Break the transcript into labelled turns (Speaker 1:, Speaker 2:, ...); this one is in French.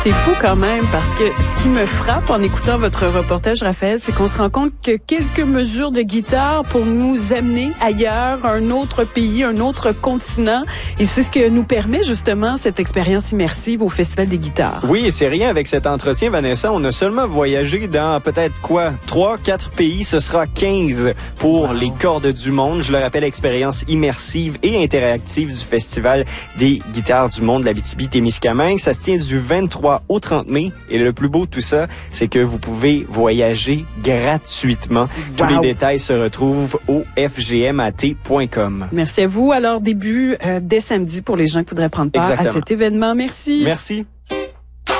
Speaker 1: C'est fou quand même parce que ce qui me frappe en écoutant votre reportage, Raphaël, c'est qu'on se rend compte que quelques mesures de guitare pour nous amener ailleurs, un autre pays, un autre continent. Et c'est ce que nous permet justement cette expérience immersive au Festival des guitares.
Speaker 2: Oui, et c'est rien avec cet entretien, Vanessa. On a seulement voyagé dans peut-être 3, 4 pays. Ce sera 15 pour les cordes du monde. Je le rappelle, expérience immersive et interactive du Festival des guitares du monde de l'Abitibi-Témiscamingue. Ça se tient du 23 au 30 mai. Et le plus beau de tout ça, c'est que vous pouvez voyager gratuitement. Tous les détails se retrouvent au fgmat.com.
Speaker 1: Merci à vous. Alors, début dès samedi pour les gens qui voudraient prendre part à cet événement. Merci.
Speaker 2: Merci.